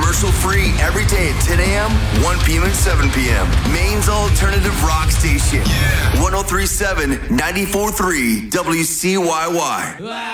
Commercial free every day at 10 a.m., 1 p.m., and 7 p.m. Maine's alternative rock station. 103.7, 94.3 WCYY.